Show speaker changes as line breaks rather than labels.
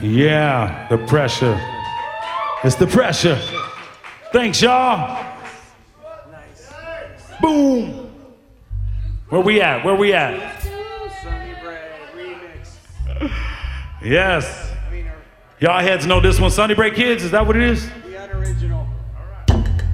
Yeah, the pressure. It's the pressure. Thanks, y'all. Boom. Where we at? Where we at?
Sunny Bread remix.
Yes. Y'all heads know this one. Sunny Bread Kids, is that what it is?